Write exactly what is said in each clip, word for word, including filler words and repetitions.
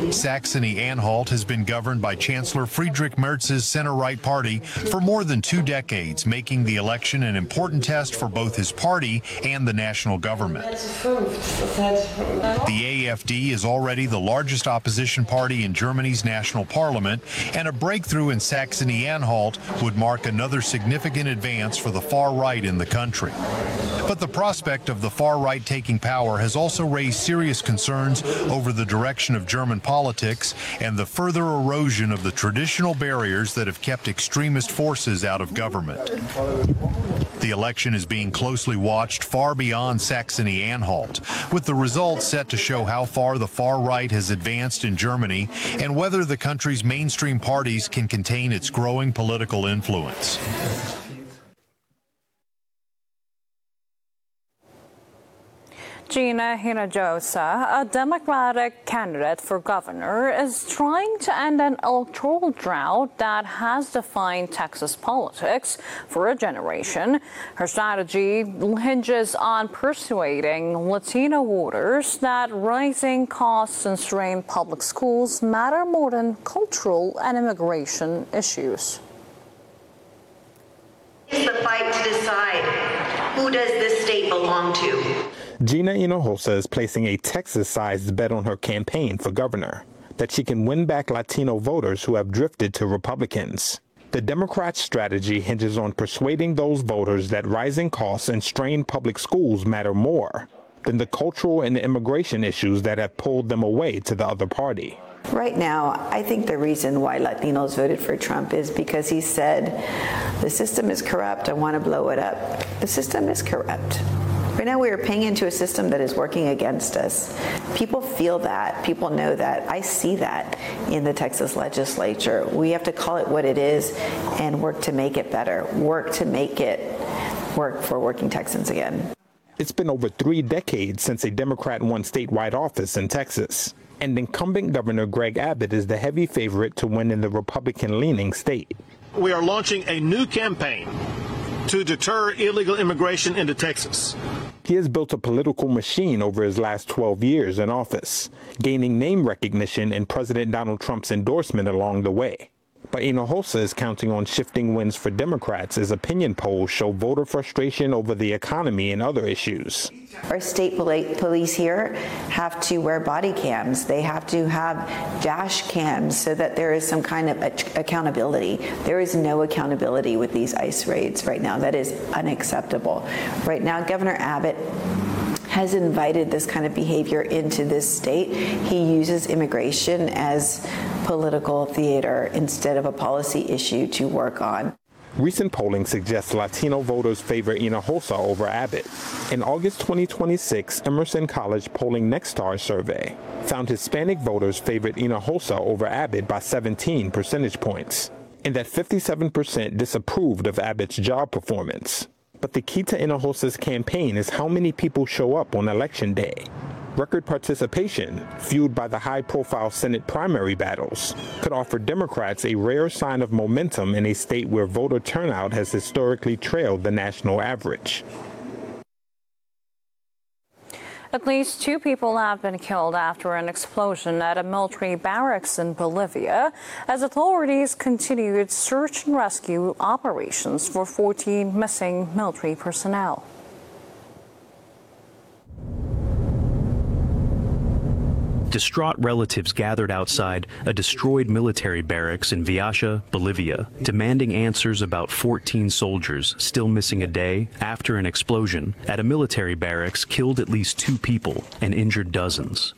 Saxony-Anhalt has been governed by Chancellor Friedrich Merz's center-right party for more than two decades, making the election an important test for both his party and the national government. The A F D is already the largest opposition party in Germany's national parliament, and a breakthrough in Saxony-Anhalt would mark another significant advance for the far right in the country. But the prospect of the far right taking power has also raised serious concerns over the direction of German politics and the further erosion of the traditional barriers that have kept extremist forces out of government. The election is being closely watched far beyond Saxony-Anhalt, with the results set to show how far the far right has advanced in Germany and whether the country's mainstream parties can contain its growing political influence. Gina Hinojosa, a Democratic candidate for governor, is trying to end an electoral drought that has defined Texas politics for a generation. Her strategy hinges on persuading Latino voters that rising costs and strained public schools matter more than cultural and immigration issues. It's the fight to decide who does this state belong to. Gina Hinojosa is placing a Texas-sized bet on her campaign for governor, that she can win back Latino voters who have drifted to Republicans. The Democrats' strategy hinges on persuading those voters that rising costs and strained public schools matter more than the cultural and immigration issues that have pulled them away to the other party. Right now, I think the reason why Latinos voted for Trump is because he said, the system is corrupt, I want to blow it up. The system is corrupt. Right now we are paying into a system that is working against us. People feel that. People know that. I see that in the Texas legislature. We have to call it what it is and work to make it better. Work to make it work for working Texans again. It's been over three decades since a Democrat won statewide office in Texas. And incumbent Governor Greg Abbott is the heavy favorite to win in the Republican-leaning state. We are launching a new campaign to deter illegal immigration into Texas. He has built a political machine over his last twelve years in office, gaining name recognition and President Donald Trump's endorsement along the way. But Hinojosa is counting on shifting winds for Democrats as opinion polls show voter frustration over the economy and other issues. Our state police here have to wear body cams. They have to have dash cams so that there is some kind of accountability. There is no accountability with these ICE raids right now. That is unacceptable. Right now, Governor Abbott has invited this kind of behavior into this state. He uses immigration as political theater instead of a policy issue to work on. Recent polling suggests Latino voters favor Hinojosa over Abbott. In August twenty twenty-six, Emerson College Polling Nexstar survey found Hispanic voters favored Hinojosa over Abbott by seventeen percentage points, and that fifty-seven percent disapproved of Abbott's job performance. But the key to Hinojosa's campaign is how many people show up on Election Day. Record participation, fueled by the high-profile Senate primary battles, could offer Democrats a rare sign of momentum in a state where voter turnout has historically trailed the national average. At least two people have been killed after an explosion at a military barracks in Bolivia, as authorities continued search and rescue operations for fourteen missing military personnel. Distraught relatives gathered outside a destroyed military barracks in Viacha, Bolivia, demanding answers about fourteen soldiers still missing a day after an explosion at a military barracks killed at least two people and injured dozens.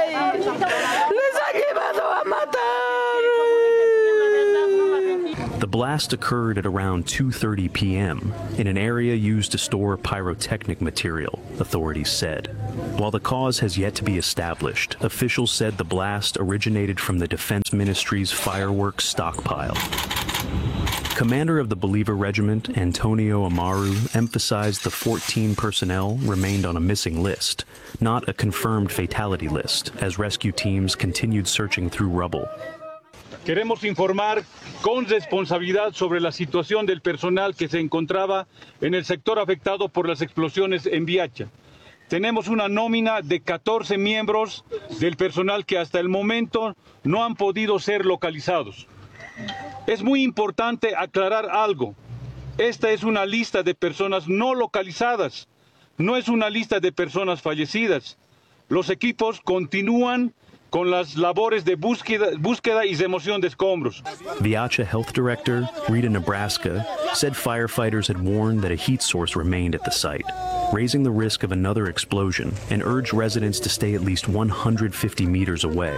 The blast occurred at around two thirty p m in an area used to store pyrotechnic material, authorities said. While the cause has yet to be established, officials said the blast originated from the Defense Ministry's fireworks stockpile. Commander of the Believer Regiment, Antonio Amaru, emphasized the fourteen personnel remained on a missing list, not a confirmed fatality list, as rescue teams continued searching through rubble. Queremos informar con responsabilidad sobre la situación del personal que se encontraba en el sector afectado por las explosiones en Viacha. Tenemos una nómina de catorce miembros del personal que hasta el momento no han podido ser localizados. Es muy importante aclarar algo. Esta es una lista de personas no localizadas, no es una lista de personas fallecidas. Los equipos continúan con las labores de búsqueda, búsqueda y remoción de escombros. Viacha Health Director Rita Nebraska said firefighters had warned that a heat source remained at the site, raising the risk of another explosion, and urged residents to stay at least one hundred fifty meters away.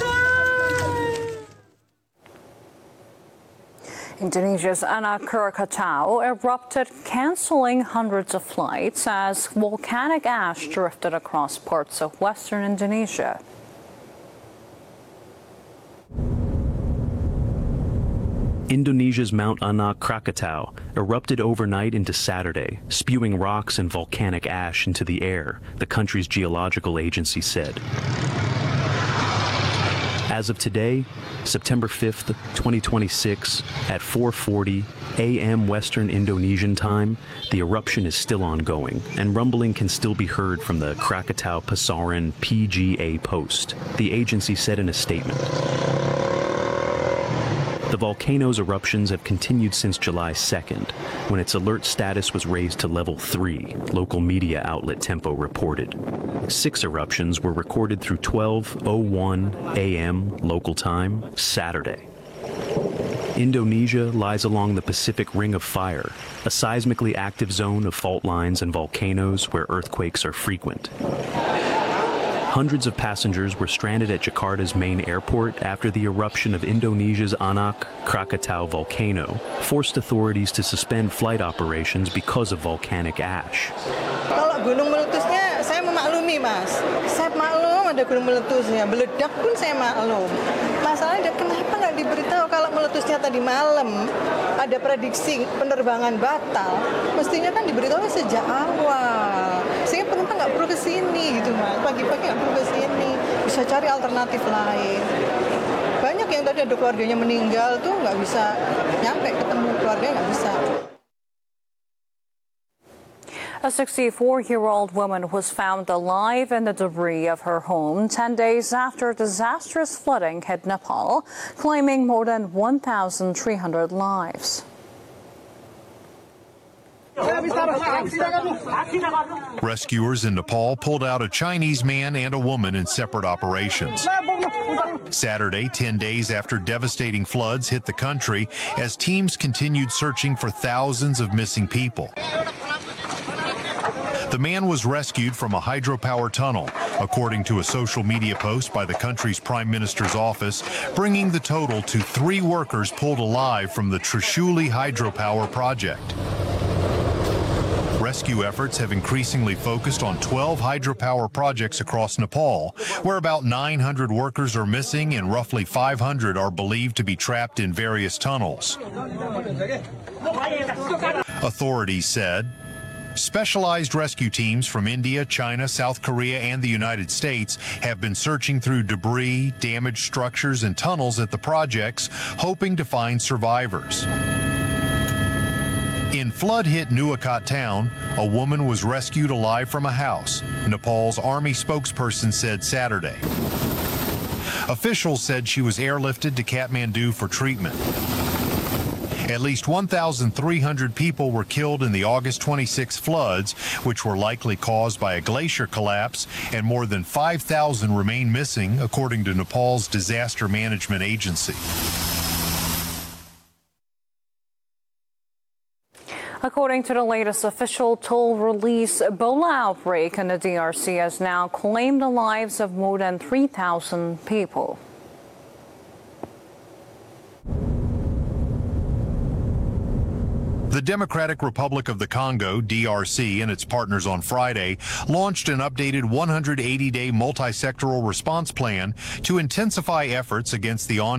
Indonesia's Anak Krakatau erupted, canceling hundreds of flights as volcanic ash drifted across parts of western Indonesia. Indonesia's Mount Anak Krakatau erupted overnight into Saturday, spewing rocks and volcanic ash into the air, the country's geological agency said. As of today, September fifth, twenty twenty-six, at four forty a m Western Indonesian time, the eruption is still ongoing, and rumbling can still be heard from the Krakatau Pasaran P G A post, the agency said in a statement. The volcano's eruptions have continued since July second, when its alert status was raised to level three, local media outlet Tempo reported. Six eruptions were recorded through twelve oh one a m local time Saturday. Indonesia lies along the Pacific Ring of Fire, a seismically active zone of fault lines and volcanoes where earthquakes are frequent. Hundreds of passengers were stranded at Jakarta's main airport after the eruption of Indonesia's Anak Krakatau volcano forced authorities to suspend flight operations because of volcanic ash. Kalau gunung meletusnya, saya memaklumi, Mas. Saya maklum ada gunung meletusnya, meledak pun saya maklum. Masalahnya kenapa nggak diberitahu kalau meletusnya tadi malam ada prediksi penerbangan batal? Mestinya kan diberitahu sejak awal. Sehingga penumpang nggak perlu ke sini gitu, Mas. Pagi-pagi nggak perlu ke sini, bisa cari alternatif lain. Banyak yang tadi ada keluarganya meninggal tuh nggak bisa nyampe ketemu keluarganya, nggak bisa. A sixty-four-year-old woman was found alive in the debris of her home ten days after disastrous flooding hit Nepal, claiming more than one thousand three hundred lives. Rescuers in Nepal pulled out a Chinese man and a woman in separate operations. Saturday, ten days after devastating floods hit the country, as teams continued searching for thousands of missing people. The man was rescued from a hydropower tunnel, according to a social media post by the country's prime minister's office, bringing the total to three workers pulled alive from the Trishuli hydropower project. Rescue efforts have increasingly focused on twelve hydropower projects across Nepal, where about nine hundred workers are missing and roughly five hundred are believed to be trapped in various tunnels. Authorities said specialized rescue teams from India, China, South Korea, and the United States have been searching through debris, damaged structures, and tunnels at the projects, hoping to find survivors. In flood-hit Nuwakot town, a woman was rescued alive from a house, Nepal's army spokesperson said Saturday. Officials said she was airlifted to Kathmandu for treatment. At least one thousand three hundred people were killed in the August twenty-sixth floods, which were likely caused by a glacier collapse, and more than five thousand remain missing, according to Nepal's disaster management agency. According to the latest official toll release, Ebola outbreak in the D R C has now claimed the lives of more than three thousand people. The Democratic Republic of the Congo, D R C, and its partners on Friday launched an updated one hundred eighty day multi-sectoral response plan to intensify efforts against the on